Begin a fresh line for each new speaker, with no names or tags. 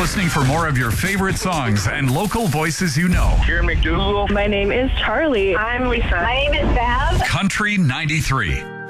listening for more of your favorite songs and local voices you know.
Karen McDougal.
My name is Charlie.
I'm Lisa. My name is Bev.
Country 93.